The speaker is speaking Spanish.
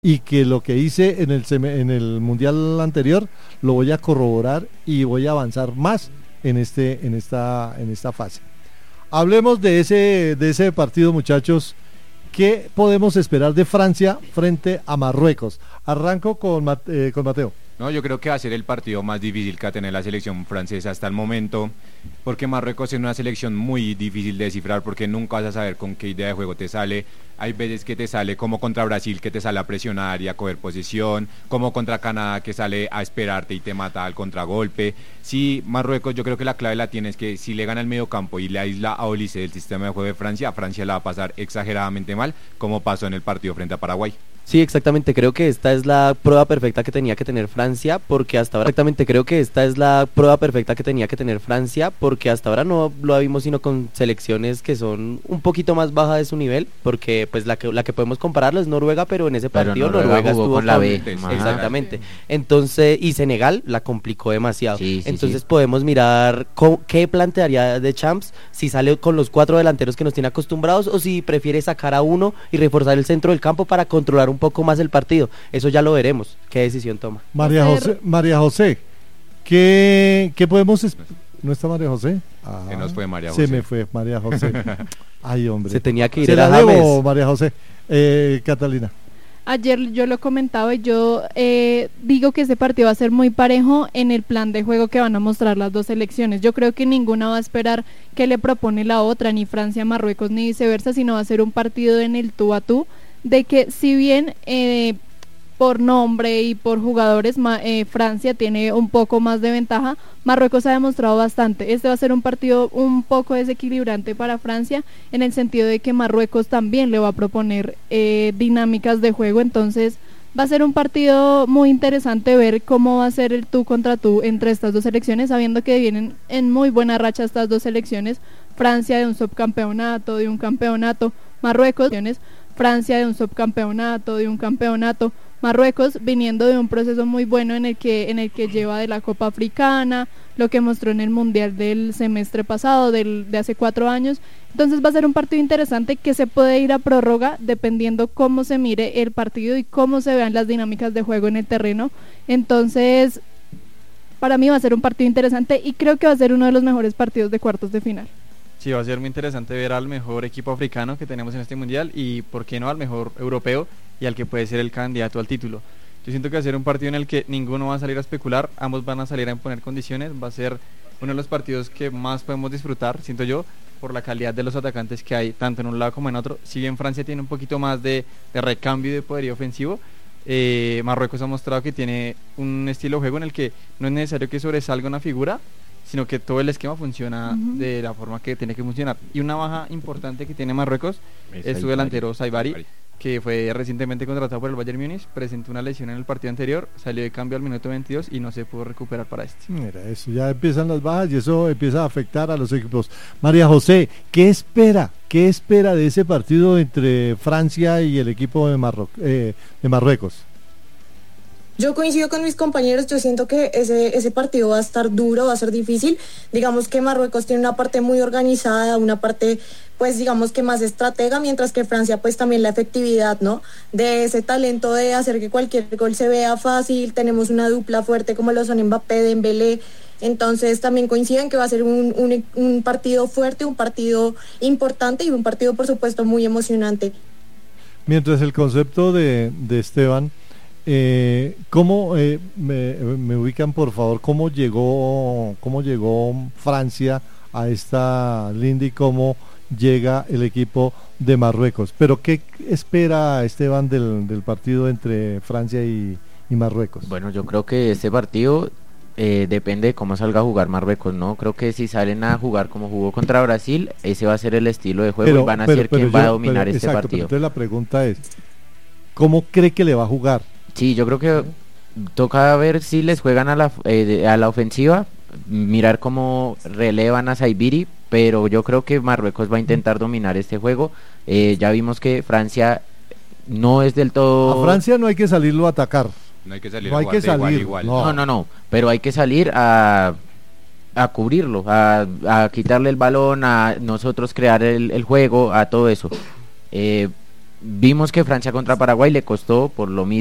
y que lo que hice en el mundial anterior lo voy a corroborar y voy a avanzar más en esta fase. Hablemos de ese partido, muchachos. ¿Qué podemos esperar de Francia frente a Marruecos? Arranco con Mateo. No, yo creo que va a ser el partido más difícil que va a tener la selección francesa hasta el momento, porque Marruecos es una selección muy difícil de descifrar, porque nunca vas a saber con qué idea de juego te sale. Hay veces que te sale como contra Brasil, que te sale a presionar y a coger posesión, como contra Canadá, que sale a esperarte y te mata al contragolpe. Sí, Marruecos, yo creo que la clave la tiene es que si le gana el mediocampo y le aísla a Olise del sistema de juego de Francia, Francia la va a pasar exageradamente mal, como pasó en el partido frente a Paraguay. Sí, exactamente, creo que esta es la prueba perfecta que tenía que tener Francia, porque hasta ahora no lo vimos sino con selecciones que son un poquito más bajas de su nivel, porque pues la que podemos compararlo es Noruega, pero en ese partido Noruega estuvo con la B. Exactamente. Entonces, y Senegal la complicó demasiado. Entonces podemos mirar qué plantearía Deschamps, si sale con los 4 delanteros que nos tiene acostumbrados o si prefiere sacar a uno y reforzar el centro del campo para controlar un poco más el partido. Eso ya lo veremos, qué decisión toma. María José, ¿qué podemos ¿no está María José? Se nos fue María José. Se me fue María José. Ay, hombre. Se tenía que ir. Se la debo, María José. Catalina. Ayer yo lo comentaba y yo digo que este partido va a ser muy parejo en el plan de juego que van a mostrar las dos selecciones. Yo creo que ninguna va a esperar que le propone la otra, ni Francia, Marruecos, ni viceversa, sino va a ser un partido en el tú a tú, de que si bien por nombre y por jugadores Francia tiene un poco más de ventaja, Marruecos ha demostrado bastante. Este va a ser un partido un poco desequilibrante para Francia, en el sentido de que Marruecos también le va a proponer dinámicas de juego. Entonces va a ser un partido muy interesante ver cómo va a ser el tú contra tú entre estas dos selecciones, sabiendo que vienen en muy buena racha estas dos selecciones. Francia de un subcampeonato, de un campeonato, Marruecos, Francia de un subcampeonato, de un campeonato, Marruecos viniendo de un proceso muy bueno en el que lleva de la Copa Africana, lo que mostró en el Mundial del semestre pasado, de hace 4 años. Entonces va a ser un partido interesante que se puede ir a prórroga dependiendo cómo se mire el partido y cómo se vean las dinámicas de juego en el terreno. Entonces, para mí va a ser un partido interesante y creo que va a ser uno de los mejores partidos de cuartos de final. Sí, va a ser muy interesante ver al mejor equipo africano que tenemos en este mundial y, ¿por qué no, al mejor europeo y al que puede ser el candidato al título? Yo siento que va a ser un partido en el que ninguno va a salir a especular, ambos van a salir a imponer condiciones. Va a ser uno de los partidos que más podemos disfrutar, siento yo, por la calidad de los atacantes que hay, tanto en un lado como en otro. Si bien Francia tiene un poquito más de recambio y de poderío ofensivo, Marruecos ha mostrado que tiene un estilo de juego en el que no es necesario que sobresalga una figura, sino que todo el esquema funciona de la forma que tiene que funcionar. Y una baja importante que tiene Marruecos es su delantero Saibari, que fue recientemente contratado por el Bayern Múnich, presentó una lesión en el partido anterior, salió de cambio al minuto 22 y no se pudo recuperar para este. Mira, eso ya empiezan las bajas y eso empieza a afectar a los equipos. María José, ¿qué espera de ese partido entre Francia y el equipo de Marruecos? Yo coincido con mis compañeros, yo siento que ese partido va a estar duro, va a ser difícil. Digamos que Marruecos tiene una parte muy organizada, una parte pues digamos que más estratega, mientras que Francia pues también la efectividad, ¿no? De ese talento de hacer que cualquier gol se vea fácil. Tenemos una dupla fuerte como lo son Mbappé, Dembélé. Entonces también coinciden que va a ser un partido fuerte, un partido importante y un partido por supuesto muy emocionante. Mientras el concepto de Esteban, ¿cómo me ubican por favor cómo llegó Francia a esta linda y cómo llega el equipo de Marruecos? Pero ¿qué espera Esteban del partido entre Francia y Marruecos? Bueno, yo creo que este partido depende de cómo salga a jugar Marruecos, ¿no? Creo que si salen a jugar como jugó contra Brasil, ese va a ser el estilo de juego y van a ser quien va a dominar este partido. Entonces la pregunta es, ¿cómo cree que le va a jugar? Sí, yo creo que toca ver si les juegan a la ofensiva, mirar cómo relevan a Saibiri, pero yo creo que Marruecos va a intentar dominar este juego. Ya vimos que Francia no es del todo... A Francia no hay que salirlo a atacar. No hay que salir igual. No, pero hay que salir a cubrirlo, a quitarle el balón, a nosotros crear el juego, a todo eso. vimos que Francia contra Paraguay le costó por lo mismo.